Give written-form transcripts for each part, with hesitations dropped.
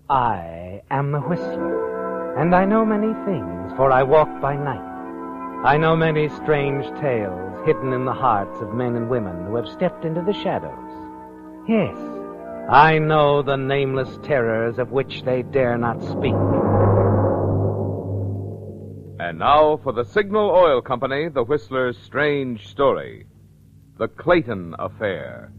I am the Whistler, and I know many things, for I walk by night. I know many strange tales hidden in the hearts of men and women who have stepped into the shadows. Yes, I know the nameless terrors of which they dare not speak. And now for the Signal Oil Company, the Whistler's strange story, The Clayton Affair.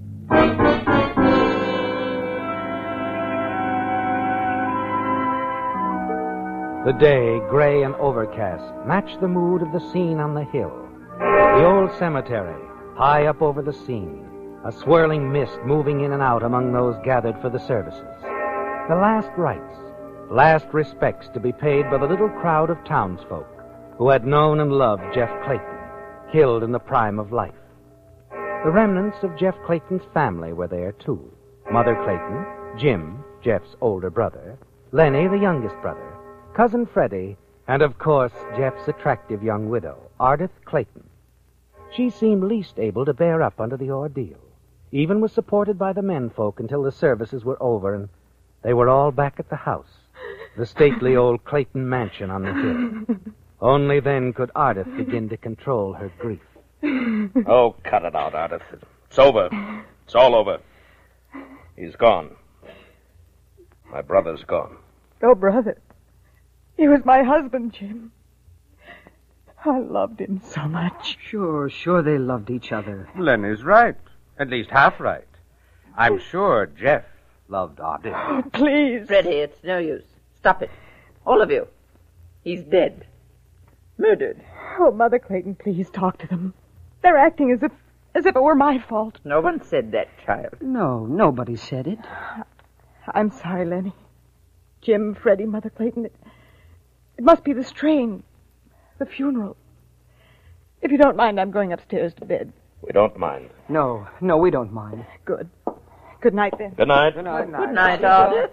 The day, gray and overcast, matched the mood of the scene on the hill. The old cemetery, high up over the scene, a swirling mist moving in and out among those gathered for the services. The last rites, last respects to be paid by the little crowd of townsfolk who had known and loved Jeff Clayton, killed in the prime of life. The remnants of Jeff Clayton's family were there, too. Mother Clayton, Jim, Jeff's older brother, Lenny, the youngest brother, Cousin Freddie, and, of course, Jeff's attractive young widow, Ardith Clayton. She seemed least able to bear up under the ordeal, even was supported by the menfolk until the services were over and they were all back at the house, the stately old Clayton mansion on the hill. Only then could Ardith begin to control her grief. Oh, cut it out, Ardith. It's over. It's all over. He's gone. My brother's gone. Oh, brother. He was my husband, Jim. I loved him so much. Sure they loved each other. Lenny's right. At least half right. I'm sure Jeff loved Ardith. Oh, please. Freddie, it's no use. Stop it. All of you. He's dead. Murdered. Oh, Mother Clayton, please talk to them. They're acting as if it were my fault. No one said that, child. No, nobody said it. I'm sorry, Lenny. Jim, Freddie, Mother Clayton. It must be the strain. The funeral. If you don't mind, I'm going upstairs to bed. We don't mind. No, we don't mind. Good. Good night, then. Good night. Good night. Good night, Ardith.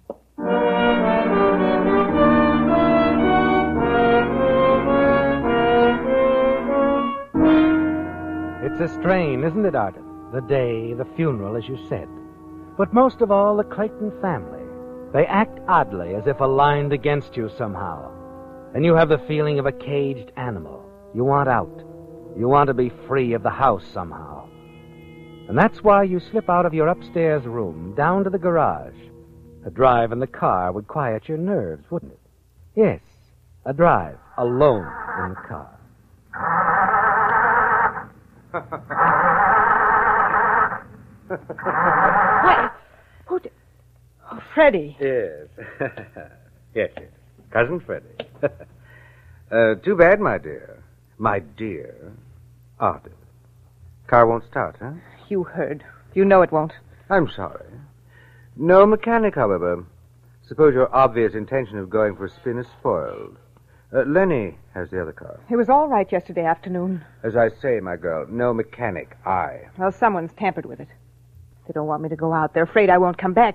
It's a strain, isn't it, Ardith? The day, the funeral, as you said. But most of all, the Clayton family. They act oddly, as if aligned against you somehow. And you have the feeling of a caged animal. You want out. You want to be free of the house somehow. And that's why you slip out of your upstairs room, down to the garage. A drive in the car would quiet your nerves, wouldn't it? Yes, a drive, alone in the car. What? Oh, Freddie. Yes. yes. Cousin Freddie. Too bad, my dear. My dear Ardith. Car won't start, huh? You heard. You know it won't. I'm sorry. No mechanic, however. Suppose your obvious intention of going for a spin is spoiled. Lenny has the other car. It was all right yesterday afternoon. As I say, my girl, no mechanic. Well, someone's tampered with it. They don't want me to go out. They're afraid I won't come back.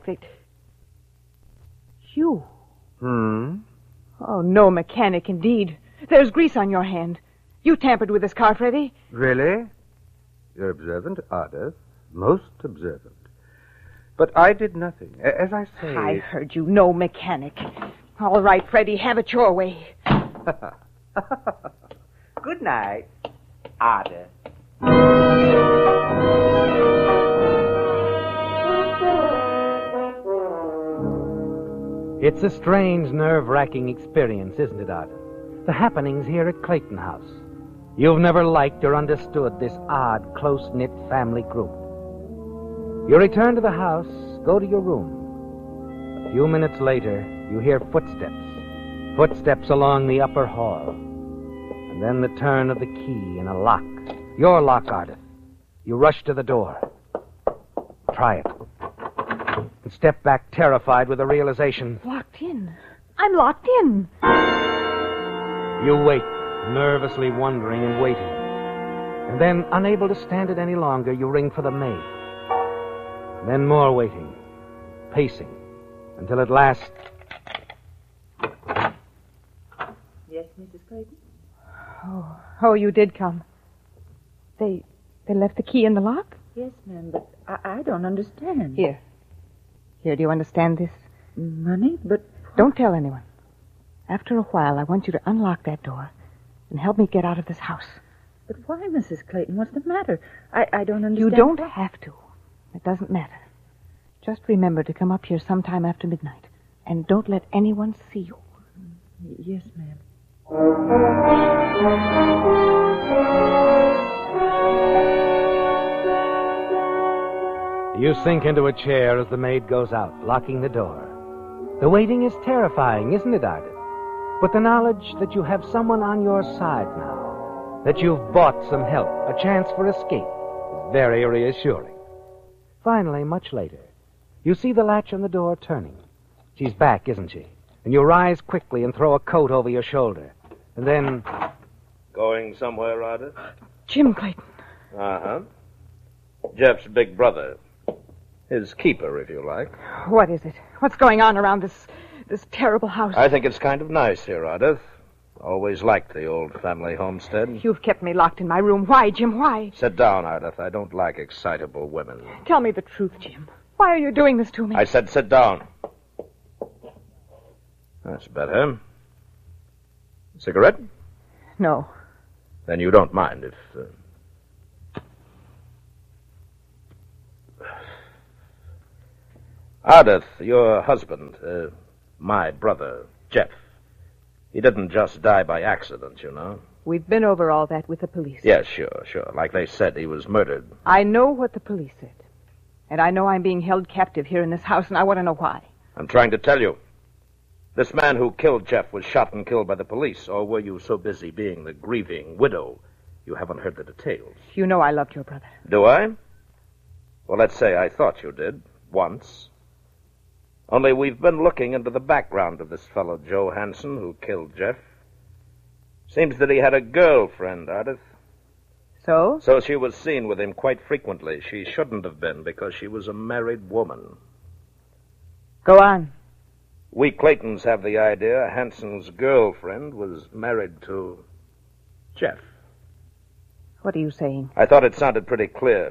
You. Oh, no mechanic, indeed. There's grease on your hand. You tampered with this car, Freddie. Really? You're observant, Ardith. Most observant. But I did nothing. As I say... I heard you. No mechanic. All right, Freddie, have it your way. Good night, Ardith. It's a strange, nerve-wracking experience, isn't it, Ardith? The happenings here at Clayton House. You've never liked or understood this odd, close-knit family group. You return to the house, go to your room. A few minutes later, you hear footsteps. Footsteps along the upper hall. And then the turn of the key in a lock. Your lock, Ardith. You rush to the door. Try it. And step back terrified with the realization. Locked in. I'm locked in. You wait, nervously wondering and waiting. And then, unable to stand it any longer, you ring for the maid. And then more waiting, pacing, until at last... Yes, Mrs. Clayton? Oh, you did come. They left the key in the lock? Yes, ma'am, but I don't understand. Here, do you understand this? Money? But... Don't tell anyone. After a while, I want you to unlock that door and help me get out of this house. But why, Mrs. Clayton? What's the matter? I don't understand. You don't have to. It doesn't matter. Just remember to come up here sometime after midnight. And don't let anyone see you. Yes, ma'am. You sink into a chair as the maid goes out, locking the door. The waiting is terrifying, isn't it, Ardith? But the knowledge that you have someone on your side now, that you've bought some help, a chance for escape, is very reassuring. Finally, much later, you see the latch on the door turning. She's back, isn't she? And you rise quickly and throw a coat over your shoulder. And then... Going somewhere, Ardith? Jim Clayton. Uh-huh. Jeff's big brother. His keeper, if you like. What is it? What's going on around this terrible house? I think it's kind of nice here, Ardith. Always liked the old family homestead. You've kept me locked in my room. Why, Jim? Why? Sit down, Ardith. I don't like excitable women. Tell me the truth, Jim. Why are you doing this to me? I said sit down. That's better. Cigarette? No. Then you don't mind if... Ardith, your husband, my brother, Jeff, he didn't just die by accident, you know. We've been over all that with the police. Yes, sure. Like they said, he was murdered. I know what the police said. And I know I'm being held captive here in this house, and I want to know why. I'm trying to tell you. This man who killed Jeff was shot and killed by the police, or were you so busy being the grieving widow you haven't heard the details? You know I loved your brother. Do I? Well, let's say I thought you did, once. Only we've been looking into the background of this fellow, Joe Hansen, who killed Jeff. Seems that he had a girlfriend, Ardith. So? So she was seen with him quite frequently. She shouldn't have been, because she was a married woman. Go on. We Claytons have the idea Hansen's girlfriend was married to Jeff. What are you saying? I thought it sounded pretty clear.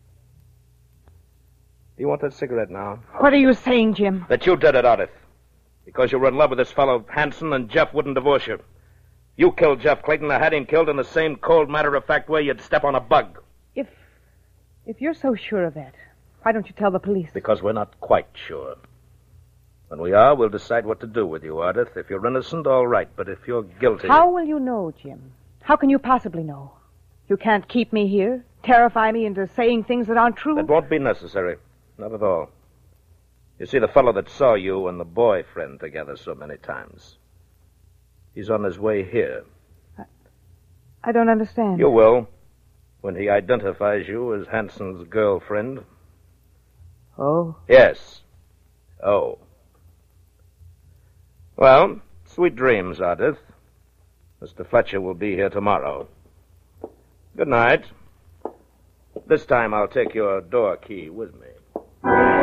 Do you want that cigarette now? What are you saying, Jim? That you did it, Ardith. Because you were in love with this fellow Hansen and Jeff wouldn't divorce you. You killed Jeff Clayton and had him killed in the same cold, matter-of-fact way you'd step on a bug. If you're so sure of that, why don't you tell the police? Because we're not quite sure. When we are, we'll decide what to do with you, Ardith. If you're innocent, all right. But if you're guilty... How will you know, Jim? How can you possibly know? You can't keep me here, terrify me into saying things that aren't true? That won't be necessary. Not at all. You see, the fellow that saw you and the boyfriend together so many times, he's on his way here. I don't understand. You will, when he identifies you as Hansen's girlfriend. Oh? Yes. Oh. Well, sweet dreams, Ardith. Mr. Fletcher will be here tomorrow. Good night. This time I'll take your door key with me.